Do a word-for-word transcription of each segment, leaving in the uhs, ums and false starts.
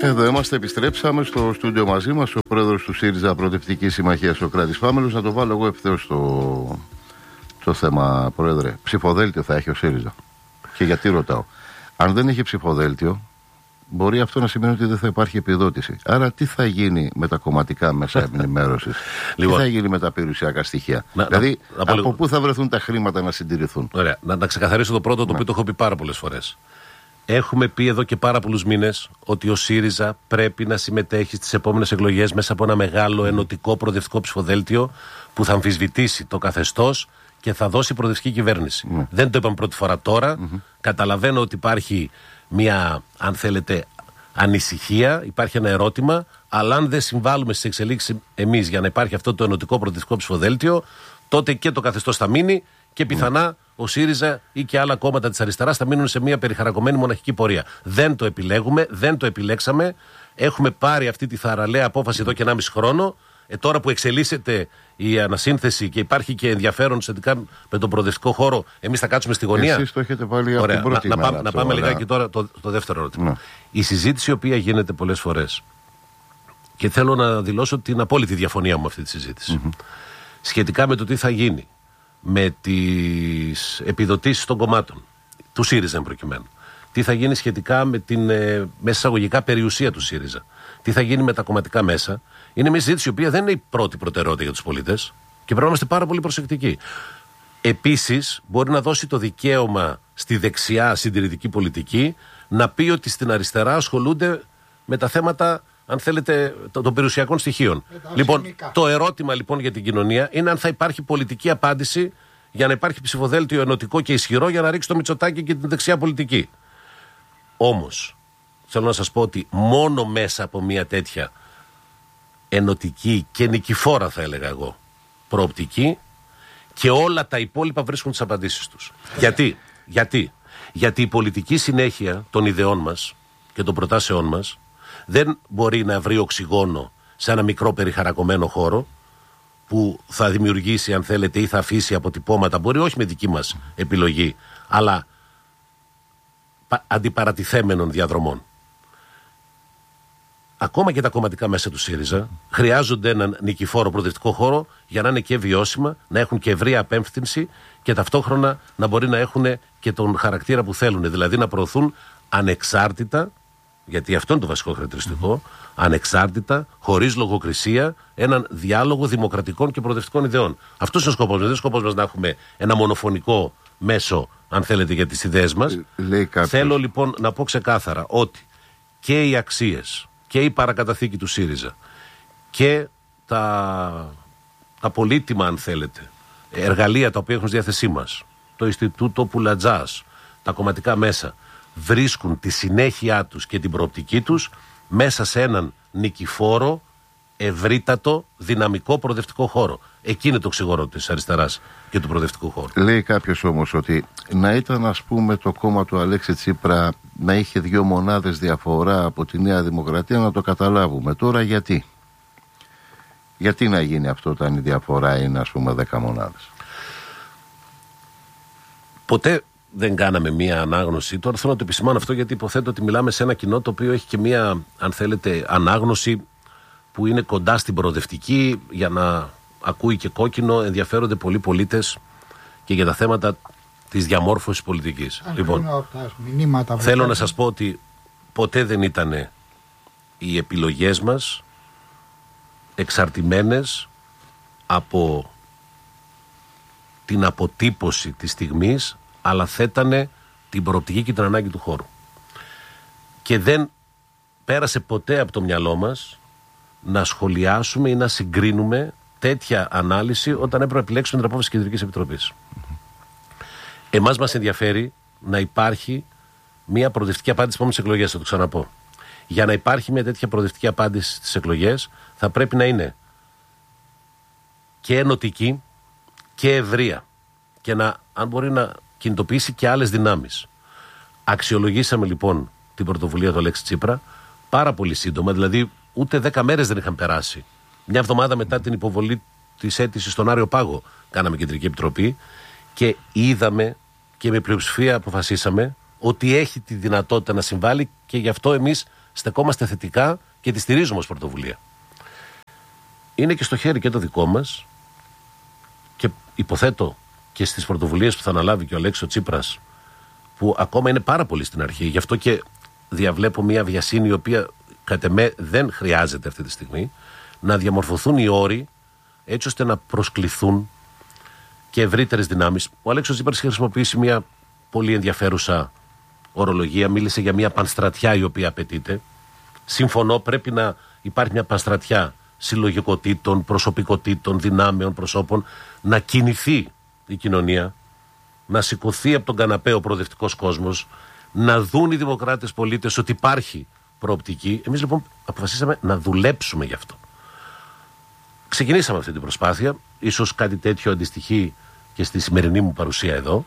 Εδώ είμαστε, επιστρέψαμε στο στούντιο μαζί μας ο πρόεδρος του ΣΥΡΙΖΑ Προοδευτικής Συμμαχίας, ο Κράτης Πάμελος. Να το βάλω εγώ ευθέως στο, στο θέμα, πρόεδρε. Ψηφοδέλτιο θα έχει ο ΣΥΡΙΖΑ. Και γιατί ρωτάω. Αν δεν έχει ψηφοδέλτιο, μπορεί αυτό να σημαίνει ότι δεν θα υπάρχει επιδότηση. Άρα τι θα γίνει με τα κομματικά μέσα ενημέρωσης, λοιπόν, τι θα γίνει με τα περιουσιακά στοιχεία. Να, δηλαδή να, από λίγο... πού θα βρεθούν τα χρήματα να συντηρηθούν. Ωραία. Να, να ξεκαθαρίσω το πρώτο, το ναι. οποίο το έχω πει πάρα πολλές φορές. Έχουμε πει εδώ και πάρα πολλούς μήνες ότι ο ΣΥΡΙΖΑ πρέπει να συμμετέχει στις επόμενες εκλογές μέσα από ένα μεγάλο ενωτικό προοδευτικό ψηφοδέλτιο που θα αμφισβητήσει το καθεστώς και θα δώσει προοδευτική κυβέρνηση. Mm. Δεν το είπαμε πρώτη φορά τώρα. Mm-hmm. Καταλαβαίνω ότι υπάρχει μια, αν θέλετε, ανησυχία, υπάρχει ένα ερώτημα, αλλά αν δεν συμβάλλουμε στις εξελίξεις εμείς για να υπάρχει αυτό το ενωτικό προοδευτικό ψηφοδέλτιο, τότε και το καθεστώς θα μείνει και πιθανά mm. ο ΣΥΡΙΖΑ ή και άλλα κόμματα της αριστεράς θα μείνουν σε μια περιχαρακωμένη μοναχική πορεία. Δεν το επιλέγουμε, δεν το επιλέξαμε. Έχουμε πάρει αυτή τη θαραλέα απόφαση εδώ και ενάμιση χρόνο. Ε, τώρα που εξελίσσεται η ανασύνθεση και υπάρχει και ενδιαφέρον σχετικά με τον προοδευτικό χώρο, εμείς θα κάτσουμε στη γωνία. Εσείς το έχετε βάλει από την πρώτη να, μέρα. Να, να πάμε λιγάκι τώρα το, το δεύτερο ερώτημα. Ναι. Η συζήτηση η οποία γίνεται πολλές φορές, και θέλω να δηλώσω την απόλυτη διαφωνία μου με αυτή τη συζήτηση, mm-hmm. σχετικά με το τι θα γίνει με τις επιδοτήσεις των κομμάτων, του ΣΥΡΙΖΑ εν προκειμένου. Τι θα γίνει σχετικά με την ε, μέσα εισαγωγικά περιουσία του ΣΥΡΙΖΑ. Τι θα γίνει με τα κομματικά μέσα. Είναι μια συζήτηση η οποία δεν είναι η πρώτη προτεραιότητα για τους πολίτες και πρέπει να είμαστε πάρα πολύ προσεκτικοί. Επίσης, μπορεί να δώσει το δικαίωμα στη δεξιά συντηρητική πολιτική να πει ότι στην αριστερά ασχολούνται με τα θέματα, αν θέλετε, των περιουσιακών στοιχείων. Λοιπόν, σημικά. Το ερώτημα λοιπόν για την κοινωνία είναι αν θα υπάρχει πολιτική απάντηση για να υπάρχει ψηφοδέλτιο ενωτικό και ισχυρό για να ρίξει το Μητσοτάκη και την δεξιά πολιτική. Όμως, θέλω να σας πω ότι μόνο μέσα από μια τέτοια ενωτική και νικηφόρα, θα έλεγα εγώ, προοπτική, και όλα τα υπόλοιπα βρίσκουν τις απαντήσεις τους. Γιατί? Γιατί? Γιατί η πολιτική συνέχεια των ιδεών μας και των προτάσεών μας δεν μπορεί να βρει οξυγόνο σε ένα μικρό περιχαρακωμένο χώρο που θα δημιουργήσει, αν θέλετε, ή θα αφήσει αποτυπώματα, μπορεί όχι με δική μας επιλογή, αλλά αντιπαρατηθέμενων διαδρομών. Ακόμα και τα κομματικά μέσα του ΣΥΡΙΖΑ χρειάζονται έναν νικηφόρο προοδευτικό χώρο για να είναι και βιώσιμα, να έχουν και ευρεία απέμφθυνση και ταυτόχρονα να μπορεί να έχουν και τον χαρακτήρα που θέλουν. Δηλαδή να προωθούν ανεξάρτητα, γιατί αυτό είναι το βασικό χαρακτηριστικό, mm-hmm. ανεξάρτητα, χωρίς λογοκρισία, έναν διάλογο δημοκρατικών και προοδευτικών ιδεών. Αυτός είναι ο σκοπός μας. Δεν είναι ο σκοπός μας να έχουμε ένα μονοφωνικό μέσο, αν θέλετε, για τις ιδέες μας. Θέλω λοιπόν να πω ξεκάθαρα ότι και οι αξίες και η παρακαταθήκη του ΣΥΡΙΖΑ και τα, τα πολύτιμα, αν θέλετε, εργαλεία τα οποία έχουν στη διάθεσή μας, το Ινστιτούτο Πουλατζάς, τα κομματικά μέσα, βρίσκουν τη συνέχεια τους και την προοπτική τους μέσα σε έναν νικηφόρο, ευρύτατο, δυναμικό προοδευτικό χώρο. Εκεί είναι το οξυγόνο της αριστεράς και του προοδευτικού χώρου. Λέει κάποιος όμως ότι να ήταν, ας πούμε, το κόμμα του Αλέξη Τσίπρα να είχε δύο μονάδες διαφορά από τη Νέα Δημοκρατία, να το καταλάβουμε. Τώρα γιατί? Γιατί να γίνει αυτό όταν η διαφορά είναι, ας πούμε, δέκα μονάδες? Ποτέ δεν κάναμε μία ανάγνωση. Τώρα θέλω να το επισημάνω αυτό, γιατί υποθέτω ότι μιλάμε σε ένα κοινό το οποίο έχει και μία, αν θέλετε, ανάγνωση που είναι κοντά στην προοδευτική, για να ακούει και κόκκινο, ενδιαφέρονται πολλοί πολίτες και για τα θέματα της διαμόρφωσης πολιτικής. Αν λοιπόν, θέλω να σας πω ότι ποτέ δεν ήταν οι επιλογές μας εξαρτημένες από την αποτύπωση της στιγμής, αλλά θέτανε την προοπτική και την ανάγκη του χώρου. Και δεν πέρασε ποτέ από το μυαλό μας να σχολιάσουμε ή να συγκρίνουμε τέτοια ανάλυση όταν έπρεπε να επιλέξουμε την απόφαση της Κεντρικής Επιτροπής. Εμάς μας ενδιαφέρει να υπάρχει μια προοδευτική απάντηση στις επόμενες εκλογές, θα το ξαναπώ. Για να υπάρχει μια τέτοια προοδευτική απάντηση στις εκλογές, θα πρέπει να είναι και ενωτική και ευρεία. Και να, αν μπορεί, να κινητοποιήσει και άλλες δυνάμεις. Αξιολογήσαμε λοιπόν την πρωτοβουλία του Αλέξη Τσίπρα πάρα πολύ σύντομα, δηλαδή ούτε δέκα μέρες δεν είχαν περάσει. Μια εβδομάδα μετά την υποβολή της αίτησης στον Άριο Πάγο, κάναμε Κεντρική Επιτροπή και είδαμε και με πλειοψηφία αποφασίσαμε ότι έχει τη δυνατότητα να συμβάλλει, και γι' αυτό εμείς στεκόμαστε θετικά και τη στηρίζουμε ως πρωτοβουλία. Είναι και στο χέρι και το δικό μας και υποθέτω και στις πρωτοβουλίες που θα αναλάβει και ο Αλέξης ο Τσίπρας, που ακόμα είναι πάρα πολύ στην αρχή, γι' αυτό και διαβλέπω μια βιασύνη η οποία κατ' εμέ δεν χρειάζεται αυτή τη στιγμή, να διαμορφωθούν οι όροι έτσι ώστε να προσκληθούν και ευρύτερες δυνάμεις. Ο Αλέξης Τσίπρας είχε χρησιμοποιήσει μια πολύ ενδιαφέρουσα ορολογία, μίλησε για μια πανστρατιά η οποία απαιτείται. Συμφωνώ, πρέπει να υπάρχει μια πανστρατιά συλλογικοτήτων, προσωπικότητων, δυνάμεων, προσώπων, να κινηθεί η κοινωνία, να σηκωθεί από τον καναπέ ο προοδευτικός κόσμος, να δουν οι δημοκράτες πολίτες ότι υπάρχει προοπτική. Εμείς λοιπόν αποφασίσαμε να δουλέψουμε γι' αυτό. Ξεκινήσαμε αυτή την προσπάθεια, ίσως κάτι τέτοιο αντιστοιχεί και στη σημερινή μου παρουσία εδώ.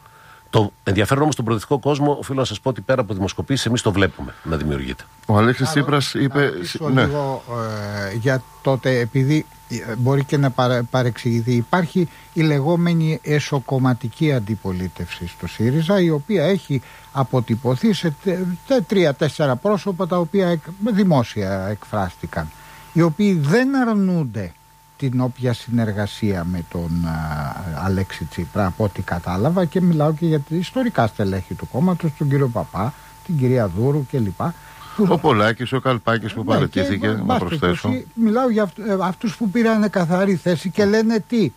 Το ενδιαφέρον όμως στον προοδευτικό κόσμο, οφείλω να σας πω ότι πέρα από δημοσκοπήσεις, εμείς το βλέπουμε να δημιουργείται. Ο Αλέξης Τσίπρας είπε. Να ναι. λίγο ε, για τότε, επειδή ε, μπορεί και να παρα, παρεξηγηθεί, υπάρχει η λεγόμενη εσωκομματική αντιπολίτευση στο ΣΥΡΙΖΑ, η οποία έχει αποτυπωθεί σε τρία-τέσσερα πρόσωπα τα οποία δημόσια εκφράστηκαν, οι οποίοι δεν αρνούνται την όποια συνεργασία με τον α, Αλέξη Τσίπρα, από ό,τι κατάλαβα, και μιλάω και για τα ιστορικά στελέχη του κόμματος, τον κύριο Παπά, την κυρία Δούρου κλπ. Ο Πολάκης, ο Καλπάκης που ναι, παραιτήθηκε, και, να προσθέσω. Και, μιλάω για αυτού, αυτούς που πήραν καθαρή θέση και λένε τι.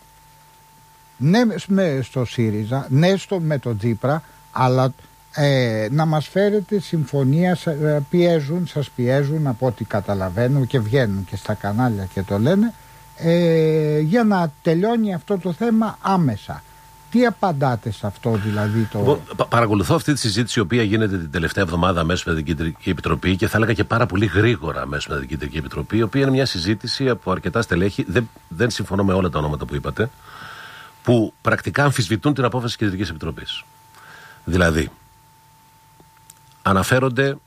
Ναι με, στο ΣΥΡΙΖΑ, ναι στο, με τον Τσίπρα, αλλά ε, να μας φέρετε συμφωνία, πιέζουν, σας πιέζουν από ό,τι καταλαβαίνω και βγαίνουν και στα κανάλια και το λένε, Ε, για να τελειώνει αυτό το θέμα άμεσα. Τι απαντάτε σε αυτό δηλαδή το... Εγώ πα- παρακολουθώ αυτή τη συζήτηση η οποία γίνεται την τελευταία εβδομάδα αμέσως με την Κεντρική Επιτροπή και θα έλεγα και πάρα πολύ γρήγορα αμέσως με την Κεντρική Επιτροπή, η οποία είναι μια συζήτηση από αρκετά στελέχη, δεν, δεν συμφωνώ με όλα τα ονόματα που είπατε, που πρακτικά αμφισβητούν την απόφαση της Κεντρικής Επιτροπής. Δηλαδή αναφέρονται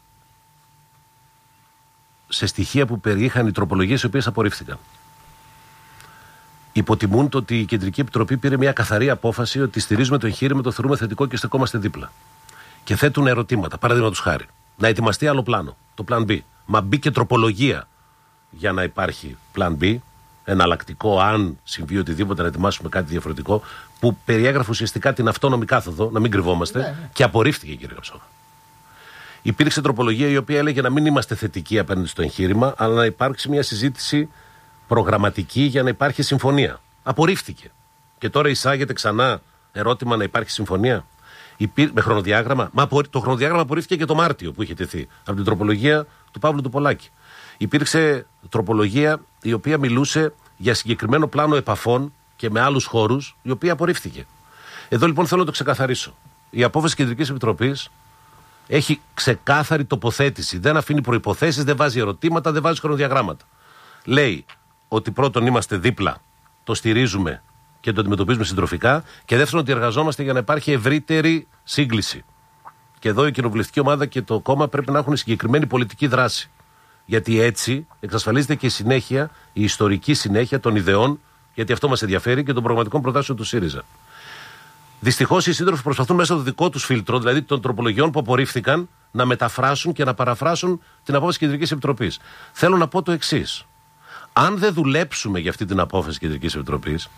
σε στοιχεία που περιείχαν οι τροπολογίες οι οποίες απορρίφθηκαν. Υποτιμούν το ότι η Κεντρική Επιτροπή πήρε μια καθαρή απόφαση ότι στηρίζουμε το εγχείρημα, το θεωρούμε θετικό και στεκόμαστε δίπλα. Και θέτουν ερωτήματα. Παραδείγματος χάρη, να ετοιμαστεί άλλο πλάνο, το Plan B. Μα μπήκε τροπολογία για να υπάρχει Plan B, εναλλακτικό, αν συμβεί οτιδήποτε, να ετοιμάσουμε κάτι διαφορετικό, που περιέγραφε ουσιαστικά την αυτόνομη κάθοδο, να μην κρυβόμαστε, ναι. Και απορρίφθηκε, κύριε Καψόγα. Υπήρξε τροπολογία η οποία έλεγε να μην είμαστε θετικοί απέναντι στο εγχείρημα, αλλά να υπάρξει μια συζήτηση προγραμματική για να υπάρχει συμφωνία. Απορρίφθηκε. Και τώρα εισάγεται ξανά ερώτημα να υπάρχει συμφωνία. Υπήρ... Με χρονοδιάγραμμα. Μα το χρονοδιάγραμμα απορρίφθηκε και το Μάρτιο που είχε τεθεί από την τροπολογία του Παύλου του Πολάκη. Υπήρξε τροπολογία η οποία μιλούσε για συγκεκριμένο πλάνο επαφών και με άλλους χώρους, η οποία απορρίφθηκε. Εδώ λοιπόν θέλω να το ξεκαθαρίσω. Η απόφαση της Κεντρικής Επιτροπής έχει ξεκάθαρη τοποθέτηση. Δεν αφήνει προϋποθέσεις, δεν βάζει ερωτήματα, δεν βάζει χρονοδιαγράμματα. Λέει ότι πρώτον είμαστε δίπλα, το στηρίζουμε και το αντιμετωπίζουμε συντροφικά, και δεύτερον ότι εργαζόμαστε για να υπάρχει ευρύτερη σύγκληση. Και εδώ η κοινοβουλευτική ομάδα και το κόμμα πρέπει να έχουν συγκεκριμένη πολιτική δράση. Γιατί έτσι εξασφαλίζεται και η συνέχεια, η ιστορική συνέχεια των ιδεών, γιατί αυτό μας ενδιαφέρει, και των προγραμματικών προτάσεων του ΣΥΡΙΖΑ. Δυστυχώς οι σύντροφοι προσπαθούν μέσα στο δικό τους φίλτρο, δηλαδή των τροπολογιών που απορρίφθηκαν, να μεταφράσουν και να παραφράσουν την απόφαση της Κεντρικής Επιτροπής. Θέλω να πω το εξής. Αν δεν δουλέψουμε για αυτή την απόφαση της Κεντρικής Επιτροπής,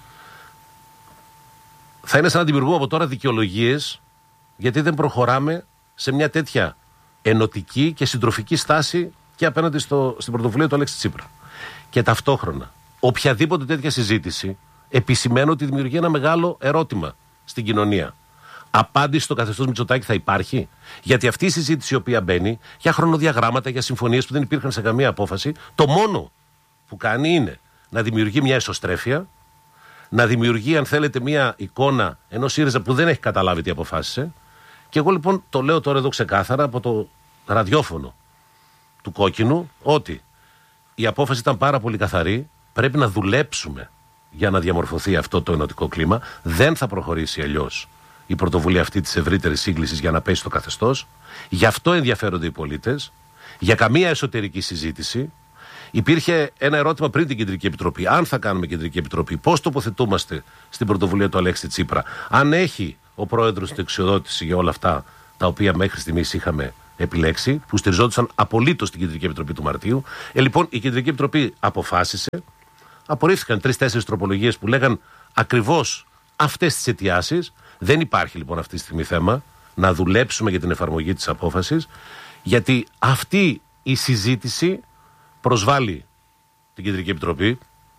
θα είναι σαν να δημιουργούμε από τώρα δικαιολογίες γιατί δεν προχωράμε σε μια τέτοια ενωτική και συντροφική στάση και απέναντι στο, στην πρωτοβουλία του Αλέξη Τσίπρα. Και ταυτόχρονα, οποιαδήποτε τέτοια συζήτηση επισημαίνω ότι δημιουργεί ένα μεγάλο ερώτημα στην κοινωνία. Απάντηση στο καθεστώς Μητσοτάκη θα υπάρχει? Γιατί αυτή η συζήτηση η οποία μπαίνει για χρονοδιαγράμματα, για συμφωνίες που δεν υπήρχαν σε καμία απόφαση, το μόνο που κάνει είναι να δημιουργεί μια εσωστρέφεια, να δημιουργεί, αν θέλετε, μια εικόνα ενός ΣΥΡΙΖΑ που δεν έχει καταλάβει τι αποφάσισε. Και εγώ λοιπόν το λέω τώρα εδώ ξεκάθαρα από το ραδιόφωνο του Κόκκινου, ότι η απόφαση ήταν πάρα πολύ καθαρή. Πρέπει να δουλέψουμε για να διαμορφωθεί αυτό το ενωτικό κλίμα. Δεν θα προχωρήσει αλλιώς η πρωτοβουλία αυτή της ευρύτερης σύγκλησης για να πέσει το καθεστώς. Γι' αυτό ενδιαφέρονται οι πολίτες. Για καμία εσωτερική συζήτηση. Υπήρχε ένα ερώτημα πριν την Κεντρική Επιτροπή. Αν θα κάνουμε Κεντρική Επιτροπή, πώς τοποθετούμαστε στην πρωτοβουλία του Αλέξη Τσίπρα? Αν έχει ο πρόεδρος την εξοδότηση για όλα αυτά τα οποία μέχρι στιγμής είχαμε επιλέξει, που στηριζόντουσαν απολύτως στην Κεντρική Επιτροπή του Μαρτίου. Ε, λοιπόν, η Κεντρική Επιτροπή αποφάσισε, απορρίφθηκαν τρεις-τέσσερις τροπολογίες που λέγαν ακριβώς αυτές τις αιτιάσεις. Δεν υπάρχει λοιπόν αυτή τη στιγμή θέμα να δουλέψουμε για την εφαρμογή της απόφασης, γιατί αυτή η συζήτηση προσβάλλει την Κεντρική Επιτροπή,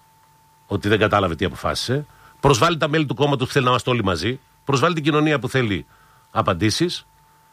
ότι δεν κατάλαβε τι αποφάσισε, προσβάλλει τα μέλη του κόμματος που θέλει να είμαστε όλοι μαζί, προσβάλλει την κοινωνία που θέλει απαντήσεις,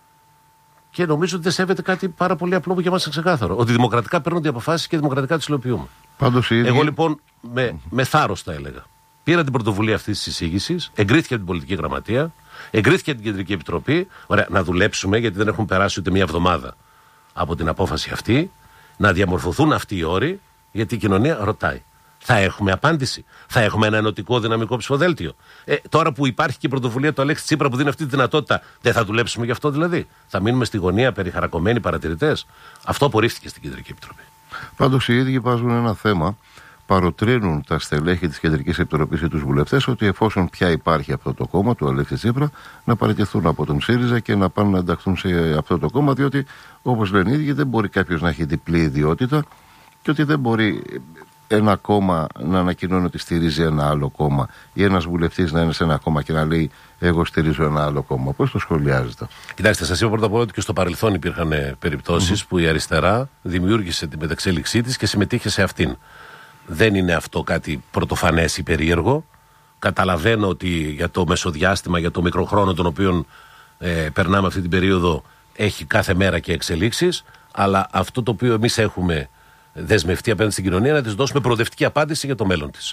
και νομίζω ότι δεν σέβεται κάτι πάρα πολύ απλό που για μας είναι ξεκάθαρο. Ότι δημοκρατικά παίρνονται οι αποφάσεις και δημοκρατικά τις υλοποιούμε. Πάντως, ίδια... Εγώ λοιπόν με, με θάρρος θα έλεγα. Πήρα την πρωτοβουλία αυτής της εισήγησης, εγκρίθηκε από την Πολιτική Γραμματεία, εγκρίθηκε από την Κεντρική Επιτροπή. Ωραία, να δουλέψουμε, γιατί δεν έχουν περάσει ούτε μία εβδομάδα από την απόφαση αυτή, να διαμορφωθούν αυτοί οι όροι, γιατί η κοινωνία ρωτάει. Θα έχουμε απάντηση. Θα έχουμε ένα ενωτικό δυναμικό ψηφοδέλτιο. Ε, τώρα που υπάρχει και η πρωτοβουλία του Αλέξη Τσίπρα που δίνει αυτή τη δυνατότητα, δεν θα δουλέψουμε γι' αυτό δηλαδή? Θα μείνουμε στη γωνία περιχαρακωμένοι παρατηρητές? Αυτό απορρίφθηκε στην Κεντρική Επιτροπή. Πάντως οι ίδιοι βάζουν ένα θέμα. Παροτρύνουν τα στελέχη της Κεντρικής Επιτροπής και τους βουλευτές ότι εφόσον πια υπάρχει αυτό το κόμμα του Αλέξη Τσίπρα, να παραιτηθούν από τον ΣΥΡΙΖΑ και να πάνε να ενταχθούν σε αυτό το κόμμα, διότι όπως λένε οι ίδιοι, δεν μπορεί κάποιος να έχει διπλή ιδιότητα και ότι δεν μπορεί ένα κόμμα να ανακοινώνει ότι στηρίζει ένα άλλο κόμμα ή ένας βουλευτής να είναι σε ένα κόμμα και να λέει εγώ στηρίζω ένα άλλο κόμμα. Πώς το σχολιάζετε? Κοιτάξτε, σας είπα πρώτα απ' όλα ότι και στο παρελθόν υπήρχαν περιπτώσεις mm-hmm. που η αριστερά δημιούργησε την μεταξέλιξή της και συμμετείχε σε αυτήν. Δεν είναι αυτό κάτι πρωτοφανές ή περίεργο. Καταλαβαίνω ότι για το μεσοδιάστημα, για το μικρό χρόνο τον οποίο ε, περνάμε αυτή την περίοδο, έχει κάθε μέρα και εξελίξεις, αλλά αυτό το οποίο εμείς έχουμε δεσμευτεί απέναντι στην κοινωνία, να της δώσουμε προοδευτική απάντηση για το μέλλον της.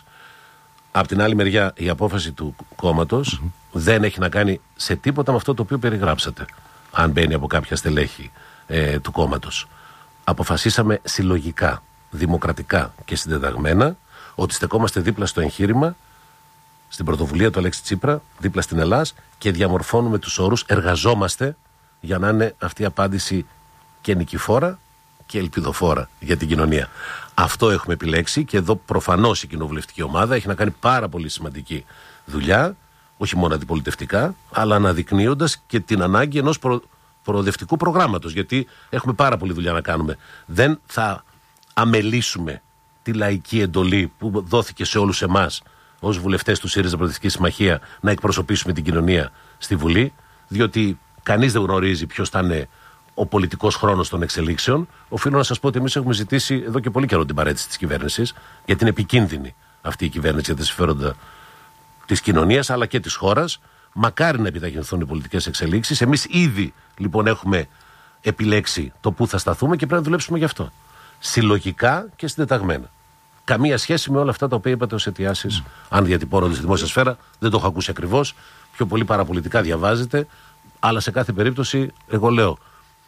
Απ' την άλλη μεριά, η απόφαση του κόμματος mm-hmm. δεν έχει να κάνει σε τίποτα με αυτό το οποίο περιγράψατε, αν μπαίνει από κάποια στελέχη ε, του κόμματος. Αποφασίσαμε συλλογικά, δημοκρατικά και συντεταγμένα ότι στεκόμαστε δίπλα στο εγχείρημα, στην πρωτοβουλία του Αλέξη Τσίπρα, δίπλα στην Ελλάδα, και διαμορφώνουμε τους όρους, εργαζόμαστε για να είναι αυτή η απάντηση και νικηφόρα και ελπιδοφόρα για την κοινωνία. Αυτό έχουμε επιλέξει και εδώ προφανώς η κοινοβουλευτική ομάδα έχει να κάνει πάρα πολύ σημαντική δουλειά, όχι μόνο αντιπολιτευτικά, αλλά αναδεικνύοντας και την ανάγκη ενός προ... προοδευτικού προγράμματος, γιατί έχουμε πάρα πολλή δουλειά να κάνουμε. Δεν θα αμελήσουμε τη λαϊκή εντολή που δόθηκε σε όλους εμάς ως βουλευτές του ΣΥΡΙΖΑ Προοδευτική Συμμαχία να εκπροσωπήσουμε την κοινωνία στη Βουλή, διότι κανείς δεν γνωρίζει ποιος θα είναι ο πολιτικός χρόνος των εξελίξεων. Οφείλω να σας πω ότι εμείς έχουμε ζητήσει εδώ και πολύ καιρό την παραίτηση της κυβέρνησης, γιατί είναι επικίνδυνη αυτή η κυβέρνηση για τα συμφέροντα της κοινωνίας αλλά και της χώρας. Μακάρι να επιταχυνθούν οι πολιτικές εξελίξεις. Εμείς ήδη λοιπόν έχουμε επιλέξει το πού θα σταθούμε και πρέπει να δουλέψουμε γι' αυτό. Συλλογικά και συντεταγμένα. Καμία σχέση με όλα αυτά τα οποία είπατε ως αιτιάσεις, mm. αν διατυπώνονται στη δημόσια σφαίρα, δεν το έχω ακούσει ακριβώς. Πιο πολύ παραπολιτικά διαβάζετε, αλλά σε κάθε περίπτωση, εγώ λέω,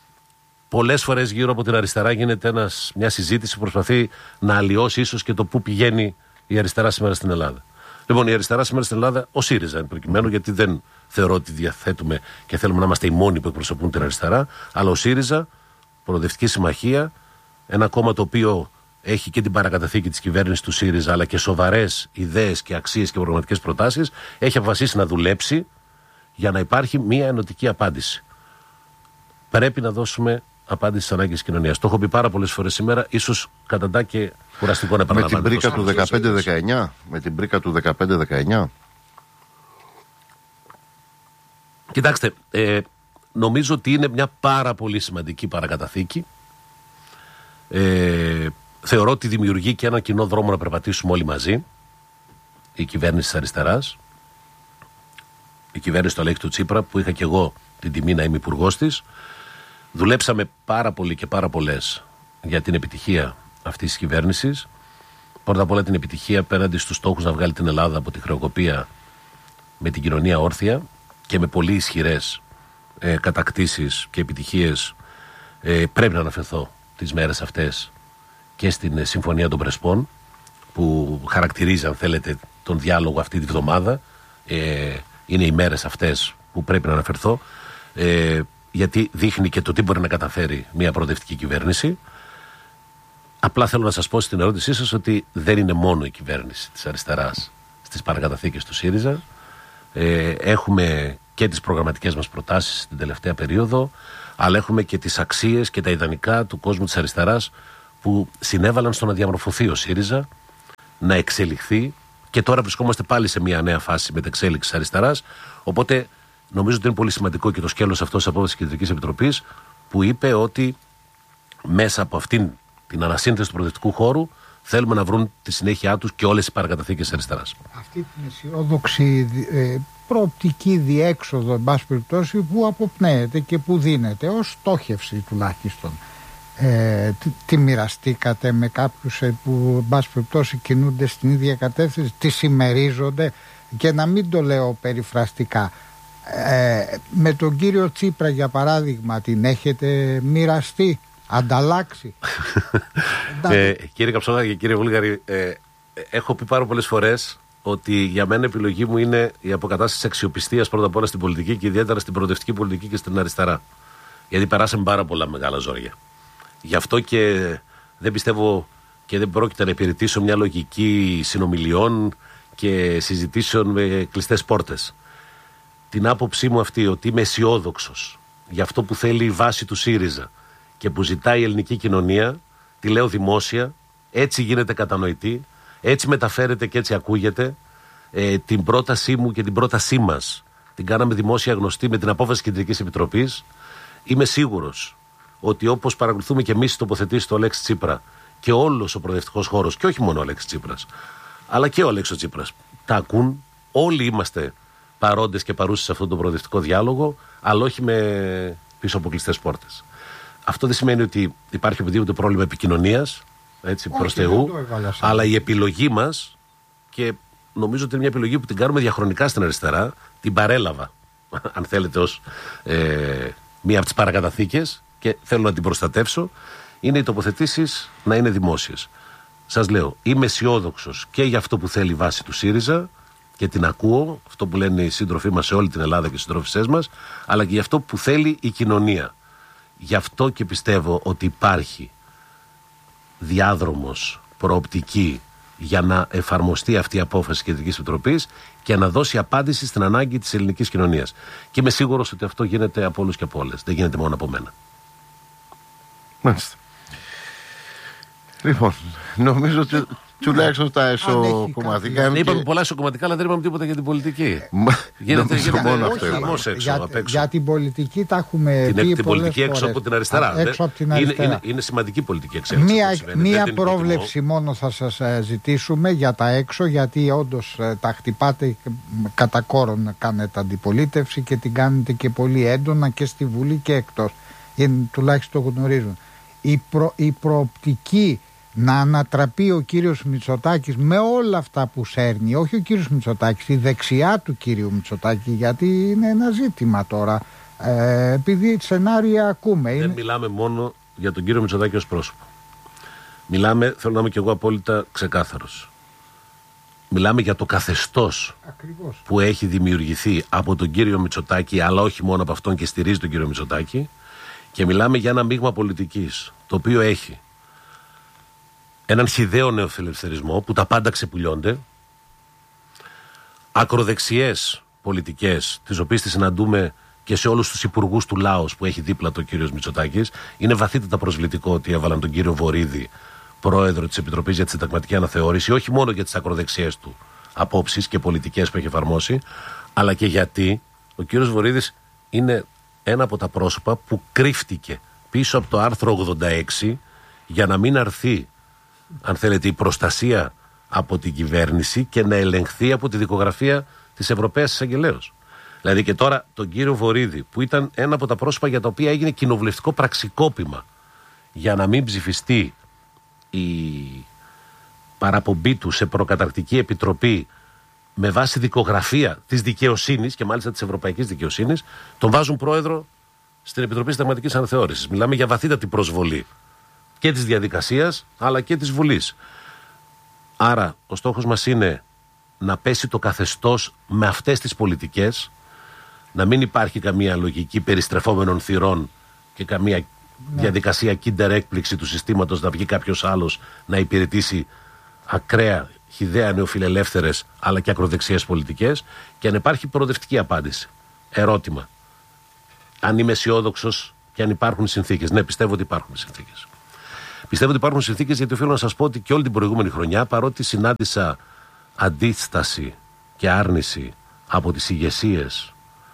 πολλές φορές γύρω από την αριστερά γίνεται ένας, μια συζήτηση που προσπαθεί να αλλοιώσει ίσως και το πού πηγαίνει η αριστερά σήμερα στην Ελλάδα. Λοιπόν, η αριστερά σήμερα στην Ελλάδα, ο ΣΥΡΙΖΑ εν προκειμένου, γιατί δεν θεωρώ ότι διαθέτουμε και θέλουμε να είμαστε οι μόνοι που εκπροσωπούν την αριστερά, αλλά ο ΣΥΡΙΖΑ, Προοδευτική Συμμαχία, ένα κόμμα το οποίο έχει και την παρακαταθήκη της κυβέρνησης του ΣΥΡΙΖΑ, αλλά και σοβαρές ιδέες και αξίες και προγραμματικές προτάσεις, έχει αποφασίσει να δουλέψει για να υπάρχει μια ενωτική απάντηση. Πρέπει να δώσουμε απάντηση στις ανάγκες της κοινωνίας. Το έχω πει πάρα πολλές φορές σήμερα, ίσως καταντά και κουραστικό να επαναλαμβάνω. Με την πρίκα του δεκαπέντε δεκαεννιά. Με την πρίκα του δεκαπέντε δεκαεννιά. Κοιτάξτε, ε, νομίζω ότι είναι μια πάρα πολύ σημαντική παρακαταθήκη. Ε, θεωρώ ότι δημιουργεί και ένα κοινό δρόμο να περπατήσουμε όλοι μαζί. Η κυβέρνηση της αριστεράς, η κυβέρνηση του Αλέξη του Τσίπρα, που είχα και εγώ την τιμή να είμαι υπουργός της. Δουλέψαμε πάρα πολύ και πάρα πολλές για την επιτυχία αυτής της κυβέρνησης. Πρώτα απ' όλα την επιτυχία απέναντι στους στόχους να βγάλει την Ελλάδα από τη χρεοκοπία με την κοινωνία όρθια και με πολύ ισχυρές ε, κατακτήσεις και επιτυχίες. Ε, πρέπει να αναφερθώ τις μέρες αυτές και στην ε, Συμφωνία των Πρεσπών, που χαρακτηρίζει, αν θέλετε, τον διάλογο αυτή τη βδομάδα. Ε, είναι οι μέρες αυτές που πρέπει να αναφερθώ, ε, γιατί δείχνει και το τι μπορεί να καταφέρει μια προοδευτική κυβέρνηση. Απλά θέλω να σας πω στην ερώτησή σας ότι δεν είναι μόνο η κυβέρνηση της αριστεράς στις παρακαταθήκες του ΣΥΡΙΖΑ. Ε, έχουμε και τις προγραμματικές μας προτάσεις την τελευταία περίοδο, αλλά έχουμε και τις αξίες και τα ιδανικά του κόσμου της αριστεράς που συνέβαλαν στο να διαμορφωθεί ο ΣΥΡΙΖΑ, να εξελιχθεί, και τώρα βρισκόμαστε πάλι σε μια νέα φάση μετεξέλιξης αριστεράς. Οπότε νομίζω ότι είναι πολύ σημαντικό και το σκέλος αυτός της απόφασης της Κεντρικής Επιτροπής που είπε ότι μέσα από αυτήν την ανασύνθεση του προοδευτικού χώρου θέλουμε να βρουν τη συνέχεια τους και όλες οι παρακαταθήκες της αριστεράς. Αυτή την αισιόδοξη ε, προοπτική διέξοδο, εν πάση περιπτώσει, που αποπνέεται και που δίνεται ως στόχευση τουλάχιστον. Ε, τι, τι μοιραστήκατε με κάποιους ε, που εν πάση περιπτώσει κινούνται στην ίδια κατεύθυνση, τι συμμερίζονται, και να μην το λέω περιφραστικά. Ε, με τον κύριο Τσίπρα για παράδειγμα την έχετε μοιραστεί, ανταλλάξει? ε, κύριε Καψόνα και κύριε Βούλγαρη, ε, έχω πει πάρα πολλές φορές ότι για μένα η επιλογή μου είναι η αποκατάσταση της αξιοπιστίας πρώτα απ' όλα στην πολιτική και ιδιαίτερα στην προοδευτική πολιτική και στην αριστερά. Γιατί περάσαμε πάρα πολλά μεγάλα ζόρια. Γι' αυτό και δεν πιστεύω και δεν πρόκειται να υπηρετήσω μια λογική συνομιλιών και συζητήσεων με κλειστές πόρτες. Την άποψή μου αυτή ότι είμαι αισιόδοξος για αυτό που θέλει η βάση του ΣΥΡΙΖΑ και που ζητάει η ελληνική κοινωνία, τη λέω δημόσια, έτσι γίνεται κατανοητή, έτσι μεταφέρεται και έτσι ακούγεται. Ε, την πρότασή μου και την πρότασή μας την κάναμε δημόσια γνωστή με την απόφαση της Κεντρικής Επιτροπής. Είμαι σίγουρος ότι όπως παρακολουθούμε και εμείς τοποθετήσεις του Αλέξη Τσίπρα και όλος ο προοδευτικός χώρος, και όχι μόνο ο Αλέξης Τσίπρας, αλλά και ο Αλέξης Τσίπρας, τα ακούν. Όλοι είμαστε παρόντες και παρούσες σε αυτόν τον προοδευτικό διάλογο, αλλά όχι με πίσω από κλειστές πόρτες. Αυτό δεν σημαίνει ότι υπάρχει οποιοδήποτε πρόβλημα επικοινωνίας, έτσι, προς Θεού, αλλά η επιλογή μας, και νομίζω ότι είναι μια επιλογή που την κάνουμε διαχρονικά στην αριστερά, την παρέλαβα, αν θέλετε, ως ε, μία από τις παρακαταθήκες, και θέλω να την προστατεύσω, είναι οι τοποθετήσεις να είναι δημόσιες. Σας λέω, είμαι αισιόδοξος και για αυτό που θέλει η βάση του ΣΥΡΙΖΑ και την ακούω, αυτό που λένε οι σύντροφοί μας σε όλη την Ελλάδα και οι συντρόφισσές μας, αλλά και για αυτό που θέλει η κοινωνία. Γι' αυτό και πιστεύω ότι υπάρχει διάδρομος, προοπτική για να εφαρμοστεί αυτή η απόφαση της Κεντρικής Επιτροπής και να δώσει απάντηση στην ανάγκη της ελληνικής κοινωνίας. Και είμαι σίγουρος ότι αυτό γίνεται από όλους και από όλες. Δεν γίνεται μόνο από μένα. Μάλιστα. Λοιπόν, νομίζω ότι τουλάχιστον τα εσωκομματικά. Είπαμε πολλά εσωκομματικά, αλλά δεν είπαμε τίποτα για την πολιτική. Γίνεται μόνο αυτό. Για την πολιτική τα έχουμε πει. Την πολιτική έξω από την αριστερά. Είναι σημαντική πολιτική εξέλιξη. Μία πρόβλεψη μόνο θα σας ζητήσουμε για τα έξω, γιατί όντως τα χτυπάτε κατά κόρον, κάνετε αντιπολίτευση και την κάνετε και πολύ έντονα και στη Βουλή και εκτός. Τουλάχιστον το γνωρίζουν. Η, προ, η προοπτική να ανατραπεί ο κύριος Μητσοτάκης με όλα αυτά που σέρνει, όχι ο κύριος Μητσοτάκης, η δεξιά του κύριου Μητσοτάκη, γιατί είναι ένα ζήτημα τώρα, ε, επειδή σενάρια ακούμε. Δεν είναι... μιλάμε μόνο για τον κύριο Μητσοτάκη ως πρόσωπο. Μιλάμε, θέλω να είμαι και εγώ απόλυτα ξεκάθαρος, μιλάμε για το καθεστώς Ακριβώς. που έχει δημιουργηθεί από τον κύριο Μητσοτάκη, αλλά όχι μόνο από αυτόν και στηρίζει τον κύριο Μητσοτάκη, και μιλάμε για ένα μείγμα πολιτικής το οποίο έχει έναν χυδαίο νεοφιλελευθερισμό που τα πάντα ξεπουλιώνται, ακροδεξιές πολιτικές, τις οποίες τις συναντούμε και σε όλους τους υπουργούς του Λάος που έχει δίπλα το κύριος Μητσοτάκης. Είναι βαθύτατα προσβλητικό ότι έβαλαν τον κύριο Βορίδη πρόεδρο της Επιτροπής για τη Συνταγματική Αναθεώρηση, όχι μόνο για τις ακροδεξιές του απόψεις και πολιτικές που έχει εφαρμόσει, αλλά και γιατί ο κύριος Βορίδης είναι ένα από τα πρόσωπα που κρύφτηκε πίσω από το άρθρο ογδόντα έξι για να μην αρθεί, αν θέλετε, η προστασία από την κυβέρνηση και να ελεγχθεί από τη δικογραφία της Ευρωπαίας Εισαγγελέως. Δηλαδή και τώρα τον κύριο Βορίδη, που ήταν ένα από τα πρόσωπα για τα οποία έγινε κοινοβουλευτικό πραξικόπημα για να μην ψηφιστεί η παραπομπή του σε προκαταρκτική επιτροπή με βάση δικογραφία της δικαιοσύνης και μάλιστα της ευρωπαϊκής δικαιοσύνης, τον βάζουν πρόεδρο στην Επιτροπή Συνταγματικής Αναθεώρησης. Μιλάμε για βαθύτατη προσβολή και της διαδικασίας αλλά και της Βουλής. Άρα ο στόχος μας είναι να πέσει το καθεστώς με αυτές τις πολιτικές, να μην υπάρχει καμία λογική περιστρεφόμενων θυρών και καμία ναι. διαδικασία kinder έκπληξη του συστήματος να βγει κάποιος άλλος να υπηρετήσει ακραία χυδαία νεοφιλελεύθερες αλλά και ακροδεξιές πολιτικές, και αν υπάρχει προοδευτική απάντηση. Ερώτημα. Αν είμαι αισιόδοξος και αν υπάρχουν συνθήκες. Ναι, πιστεύω ότι υπάρχουν συνθήκες. Πιστεύω ότι υπάρχουν συνθήκες, γιατί οφείλω να σας πω ότι και όλη την προηγούμενη χρονιά, παρότι συνάντησα αντίσταση και άρνηση από τις ηγεσίες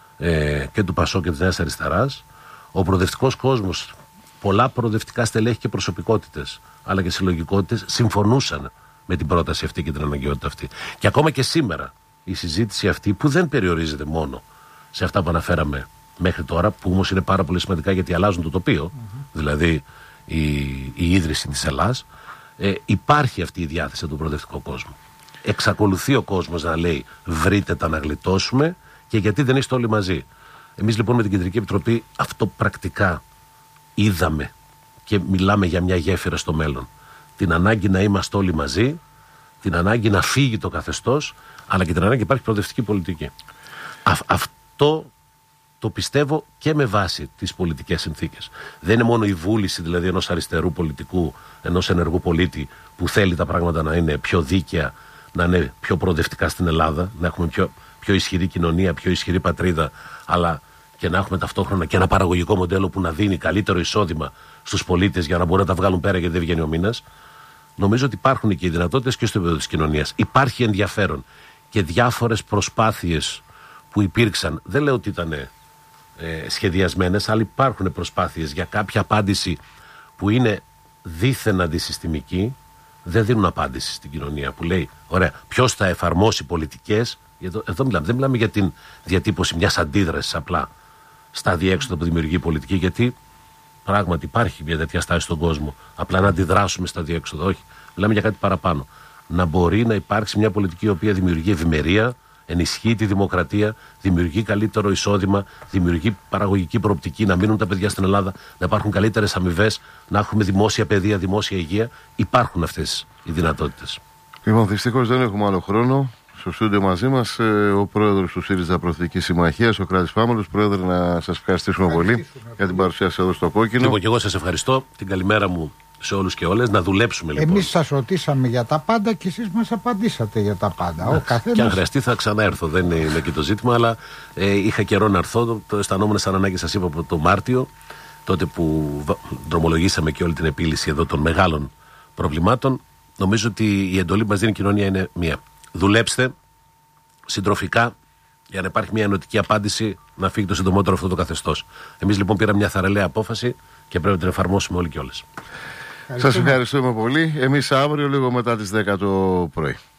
ε, και του ΠΑΣΟΚ και της Νέας Αριστεράς, ο προοδευτικός κόσμος, πολλά προοδευτικά στελέχη και προσωπικότητες, αλλά και συλλογικότητες, συμφωνούσαν με την πρόταση αυτή και την αναγκαιότητα αυτή. Και ακόμα και σήμερα η συζήτηση αυτή, που δεν περιορίζεται μόνο σε αυτά που αναφέραμε μέχρι τώρα, που όμως είναι πάρα πολύ σημαντικά γιατί αλλάζουν το τοπίο, mm-hmm. δηλαδή η, η ίδρυση της Ελλάς, ε, υπάρχει αυτή η διάθεση του προοδευτικού κόσμου. Εξακολουθεί ο κόσμος να λέει βρείτε τα να γλιτώσουμε, και γιατί δεν είστε όλοι μαζί. Εμείς λοιπόν με την Κεντρική Επιτροπή αυτό πρακτικά είδαμε και μιλάμε για μια γέφυρα στο μέλλον. Την ανάγκη να είμαστε όλοι μαζί, την ανάγκη να φύγει το καθεστώς, αλλά και την ανάγκη να υπάρχει προοδευτική πολιτική. Α, αυτό το πιστεύω και με βάση τις πολιτικές συνθήκες. Δεν είναι μόνο η βούληση δηλαδή ενός αριστερού πολιτικού, ενός ενεργού πολίτη που θέλει τα πράγματα να είναι πιο δίκαια, να είναι πιο προοδευτικά στην Ελλάδα, να έχουμε πιο, πιο ισχυρή κοινωνία, πιο ισχυρή πατρίδα, αλλά και να έχουμε ταυτόχρονα και ένα παραγωγικό μοντέλο που να δίνει καλύτερο εισόδημα στους πολίτες για να μπορούν να τα βγάλουν πέρα γιατί δεν βγαίνει ο μήνας. Νομίζω ότι υπάρχουν και οι δυνατότητες και στο επίπεδο της κοινωνίας. Υπάρχει ενδιαφέρον και διάφορες προσπάθειες που υπήρξαν. Δεν λέω ότι ήταν ε, σχεδιασμένες, αλλά υπάρχουν προσπάθειες για κάποια απάντηση που είναι δίθεν αντισυστημική. Δεν δίνουν απάντηση στην κοινωνία που λέει, ωραία, ποιος θα εφαρμόσει πολιτικές. Εδώ, εδώ μιλάμε, δεν μιλάμε για την διατύπωση μιας αντίδρασης απλά στα διέξοδα που δημιουργεί η πολιτική, γιατί πράγματι υπάρχει μια τέτοια στάση στον κόσμο. Απλά να αντιδράσουμε στα διέξοδα. Όχι. Μιλάμε για κάτι παραπάνω. Να μπορεί να υπάρξει μια πολιτική η οποία δημιουργεί ευημερία, ενισχύει τη δημοκρατία, δημιουργεί καλύτερο εισόδημα, δημιουργεί παραγωγική προοπτική, να μείνουν τα παιδιά στην Ελλάδα, να υπάρχουν καλύτερες αμοιβές, να έχουμε δημόσια παιδεία, δημόσια υγεία. Υπάρχουν αυτές οι δυνατότητες. Λοιπόν, δυστυχώς δεν έχουμε άλλο χρόνο. Στο στούντιο μαζί μας ε, ο πρόεδρος του ΣΥΡΙΖΑ Προοδευτικής Συμμαχίας, ο Κράτης Φάμελος. Πρόεδρε, να σας ευχαριστήσουμε πολύ για την παρουσία σας εδώ στο Κόκκινο. Λοιπόν, και εγώ σας ευχαριστώ. Την καλημέρα μου σε όλους και όλες. Να δουλέψουμε λοιπόν. Εμείς σας ρωτήσαμε για τα πάντα και εσείς μας απαντήσατε για τα πάντα. Ο καθένας... Και αν χρειαστεί θα ξαναέρθω. Δεν είναι και το ζήτημα, αλλά ε, είχα καιρό να έρθω. Το, το αισθανόμουν σαν ανάγκη, σας είπα, από το Μάρτιο, τότε που δρομολογήσαμε και όλη την επίλυση εδώ των μεγάλων προβλημάτων. Νομίζω ότι η εντολή που μας δίνει η κοινωνία είναι μία. Δουλέψτε συντροφικά για να υπάρχει μια ενωτική απάντηση να φύγει το συντομότερο αυτό το καθεστώς. Εμείς λοιπόν πήραμε μια θαραλέα απόφαση και πρέπει να την εφαρμόσουμε όλοι και όλες. Σας ευχαριστούμε πολύ. Εμείς αύριο λίγο μετά τις δέκα το πρωί.